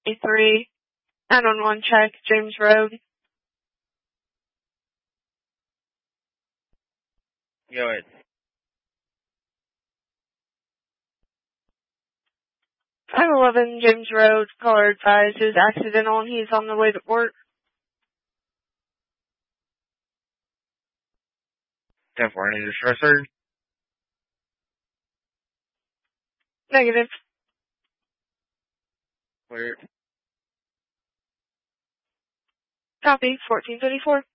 A3, 911 check, James Road. Go ahead. 511 James Road, caller advised is accidental and he's on the way to work. 10-4, any distressor? Negative. Clear. Copy, 1434.